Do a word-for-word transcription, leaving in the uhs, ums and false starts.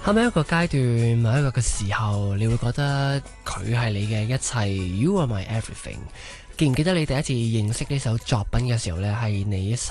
係咪一個階段、某一個嘅時候，你會覺得佢係你嘅一切 ？You are my everything。記唔記得你第一次認識呢首作品嘅時候呢？係你